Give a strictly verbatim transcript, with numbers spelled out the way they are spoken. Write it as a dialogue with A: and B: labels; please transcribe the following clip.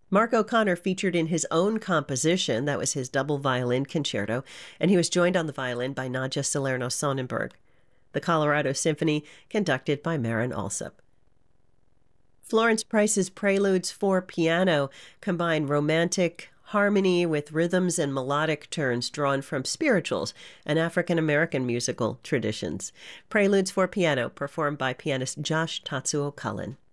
A: Mark O'Connor featured in his own composition, that was his double violin concerto, and he was joined on the violin by Nadja Salerno Sonnenberg. The Colorado Symphony, conducted by Marin Alsop. Florence Price's Preludes for Piano combine romantic harmony with rhythms and melodic turns drawn from spirituals and African American musical traditions. Preludes for Piano, performed by pianist Josh Tatsuo Cullen.